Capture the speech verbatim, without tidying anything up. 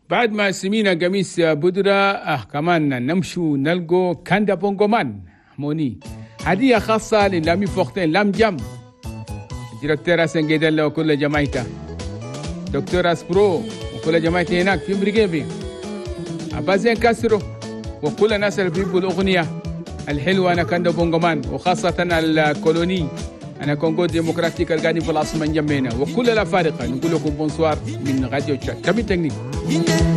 بعد ما سمينا قميص بودرة آه كمان نمشو نلقو كاندا بونغومان موني هدية خاصة للامي فوقتين لام جام دكتورة سنجيدلا وكل جماعتها دكتورة اسبرو وكل جماعتها هناك في مريقبي أبازين كاسرو وكل الناس اللي بيحبوا الأغنية الحلوة أنا كاندا بونغومان وخاصة الكولوني أنا كونغو ديمقراطيك القاعدين في العاصمة جنبنا وكل الأفارقة نقول لكم بونسوار من راديو تشاد كمي تكنيك